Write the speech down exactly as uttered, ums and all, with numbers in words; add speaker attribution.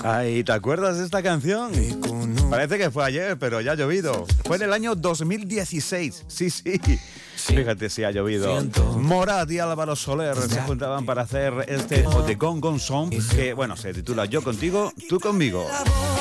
Speaker 1: Ay, ¿te acuerdas de esta canción? Parece que fue ayer, pero ya ha llovido. Fue en el año dos mil dieciséis. Sí, sí. Fíjate si ha llovido. Morat y Álvaro Soler se juntaban para hacer este The Gone Gone Song, que, bueno, se titula Yo contigo, tú conmigo.